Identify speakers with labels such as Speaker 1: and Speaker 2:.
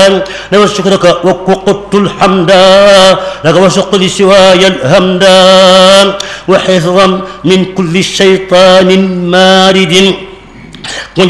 Speaker 1: لك شكرك وقدت الحمد لك وسقت سواي الحمد وحفظا من كل شيطان مارد